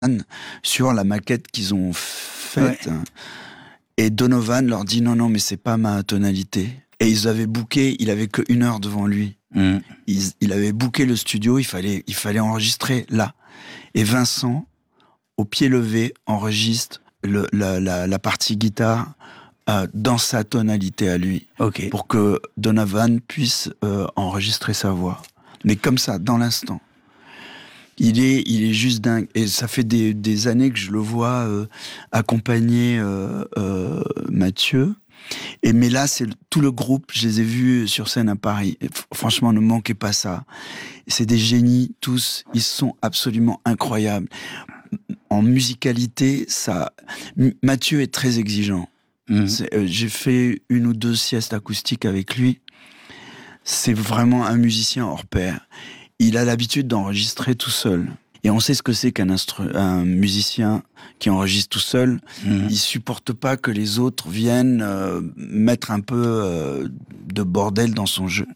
sur la maquette qu'ils ont faite. Ouais. Et Donovan leur dit non, mais c'est pas ma tonalité. Et ils avaient booké, il avait que 1 heure devant lui. Il avait booké le studio, il fallait enregistrer là. Et Vincent, au pied levé, enregistre la partie guitare dans sa tonalité à lui. Okay. Pour que Donovan puisse enregistrer sa voix. Mais comme ça, dans l'instant. Il est juste dingue. Et ça fait des années que je le vois accompagner Mathieu. Mais là, c'est tout le groupe. Je les ai vus sur scène à Paris. Et franchement, ne manquez pas ça. C'est des génies, tous. Ils sont absolument incroyables. En musicalité, Mathieu est très exigeant. J'ai fait 1 ou 2 siestes acoustiques avec lui. C'est vraiment un musicien hors pair. Il a l'habitude d'enregistrer tout seul. Et on sait ce que c'est qu'un musicien qui enregistre tout seul. Il supporte pas que les autres viennent mettre un peu de bordel dans son jeu.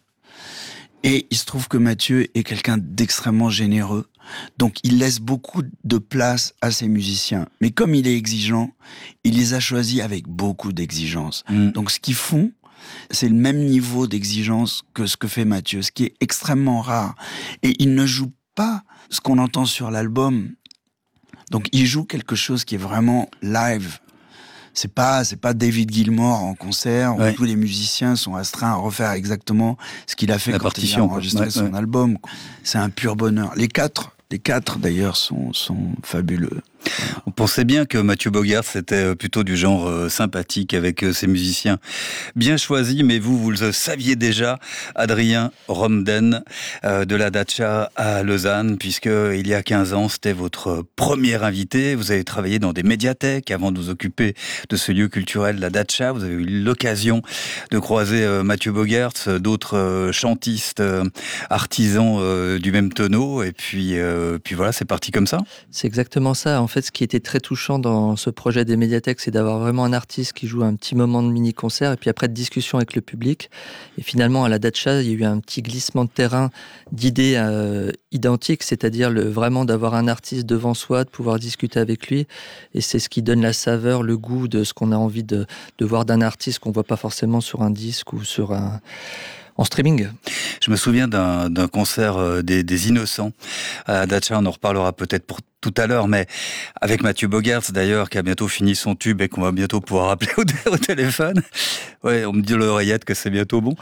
Et il se trouve que Mathieu est quelqu'un d'extrêmement généreux. Donc il laisse beaucoup de place à ses musiciens. Mais comme il est exigeant, il les a choisis avec beaucoup d'exigence. Donc ce qu'ils font, c'est le même niveau d'exigence que ce que fait Mathieu, ce qui est extrêmement rare. Et il ne joue pas ce qu'on entend sur l'album. Donc il joue quelque chose qui est vraiment live. C'est pas David Gilmour en concert où tous les musiciens sont astreints à refaire exactement ce qu'il a fait quand il a enregistré son album. C'est un pur bonheur. Les quatre d'ailleurs sont fabuleux. On pensait bien que Mathieu Bogart c'était plutôt du genre sympathique avec ses musiciens bien choisis, mais vous le saviez déjà, Adrien Romden de la Dacha à Lausanne, puisque il y a 15 ans c'était votre premier invité. Vous avez travaillé dans des médiathèques avant de vous occuper de ce lieu culturel, la Dacha. Vous avez eu l'occasion de croiser Mathieu Bogart, d'autres chantistes, artisans du même tonneau, et puis voilà, c'est parti comme ça. C'est exactement ça. En fait, ce qui était très touchant dans ce projet des médiathèques, c'est d'avoir vraiment un artiste qui joue un petit moment de mini-concert et puis après de discussion avec le public. Et finalement, à la Dacha, il y a eu un petit glissement de terrain d'idées identiques, c'est-à-dire vraiment d'avoir un artiste devant soi, de pouvoir discuter avec lui. Et c'est ce qui donne la saveur, le goût de ce qu'on a envie de voir d'un artiste qu'on voit pas forcément sur un disque ou en streaming. Je me souviens d'un concert des Innocents à la Dacha, on en reparlera peut-être pour tout à l'heure, mais avec Mathieu Bogart d'ailleurs, qui a bientôt fini son tube et qu'on va bientôt pouvoir appeler au téléphone. Ouais, on me dit à l'oreillette que c'est bientôt bon.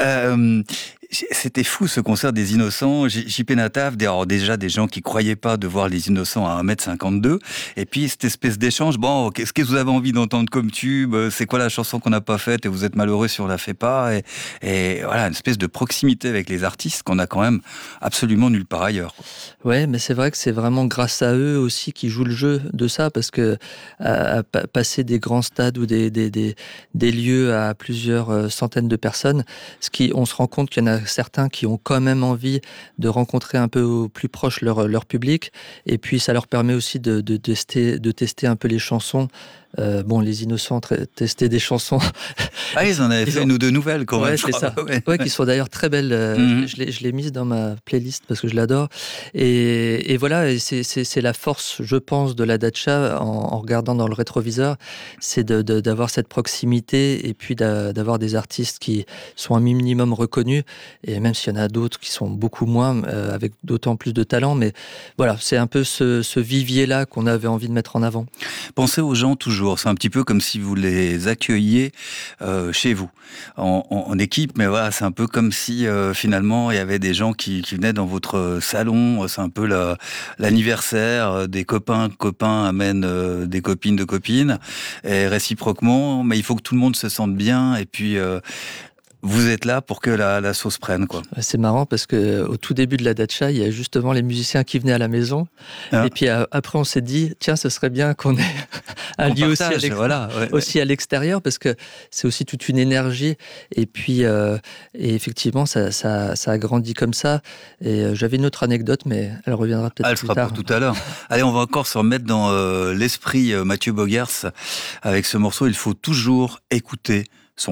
C'était fou ce concert des Innocents. JP Nataf, déjà des gens qui croyaient pas de voir les Innocents à 1m52, et puis cette espèce d'échange, bon, qu'est-ce que vous avez envie d'entendre comme tube, c'est quoi la chanson qu'on n'a pas faite et vous êtes malheureux si on la fait pas, et voilà, une espèce de proximité avec les artistes qu'on a quand même absolument nulle part ailleurs. Ouais, mais c'est vrai que c'est vraiment grâce à eux aussi qui jouent le jeu de ça, parce que passer des grands stades ou des lieux à plusieurs centaines de personnes, on se rend compte qu'il y en a certains qui ont quand même envie de rencontrer un peu au plus proche leur public, et puis ça leur permet aussi de tester un peu les chansons. Les Innocents testaient des chansons. Ah, ils en avaient fait une ou deux nouvelles quand même. Ouais, c'est ça. Ouais, qui sont d'ailleurs très belles. Je l'ai mise dans ma playlist parce que je l'adore. Et voilà, et c'est la force, je pense, de la Dacha en regardant dans le rétroviseur, c'est d'avoir cette proximité et puis d'avoir des artistes qui sont un minimum reconnus. Et même s'il y en a d'autres qui sont beaucoup moins, avec d'autant plus de talent. Mais voilà, c'est un peu ce vivier-là qu'on avait envie de mettre en avant. Pensez aux gens toujours. C'est un petit peu comme si vous les accueilliez chez vous, en équipe, mais voilà, c'est un peu comme si finalement il y avait des gens qui venaient dans votre salon. C'est un peu l'anniversaire, des copains amènent des copines de copines, et réciproquement, mais il faut que tout le monde se sente bien, et puis vous êtes là pour que la sauce prenne, quoi. C'est marrant parce que au tout début de la Dacha, il y a justement les musiciens qui venaient à la maison. Et puis après, on s'est dit, tiens, ce serait bien qu'on ait un lieu aussi à l'extérieur, parce que c'est aussi toute une énergie. Et puis, et effectivement, ça a grandi comme ça. Et j'avais une autre anecdote, mais elle reviendra peut-être plus tard. Elle sera pour tout à l'heure. Allez, on va encore se remettre dans l'esprit Mathieu Bogerts avec ce morceau. Il faut toujours écouter